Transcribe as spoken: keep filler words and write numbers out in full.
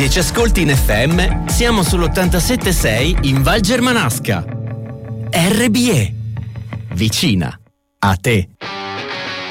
Se ci ascolti in F M, siamo sull'ottantasette sei in Val Germanasca. R B E. Vicina a te.